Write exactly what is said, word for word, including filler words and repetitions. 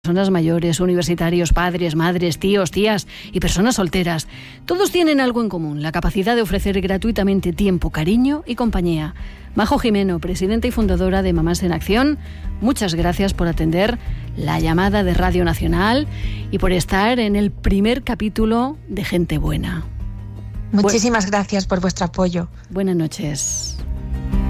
personas mayores, universitarios, padres, madres, tíos, tías y personas solteras. Todos tienen algo en común, la capacidad de ofrecer gratuitamente tiempo, cariño y compañía. Majo Jimeno, presidenta y fundadora de Mamás en Acción, muchas gracias por atender la llamada de Radio Nacional y por estar en el primer capítulo de Gente Buena. Muchísimas Bu- gracias por vuestro apoyo. Buenas noches.